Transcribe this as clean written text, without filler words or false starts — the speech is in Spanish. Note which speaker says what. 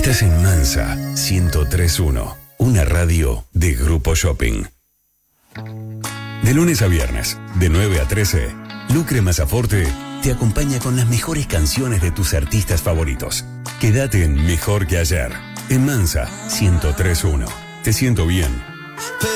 Speaker 1: Estás en Mansa 103.1, una radio de Grupo Shopping. De lunes a viernes, de 9 a 13, Lucre Mazzaforte te acompaña con las mejores canciones de tus artistas favoritos. Quédate en Mejor que Ayer, en Mansa 103.1. Te siento bien.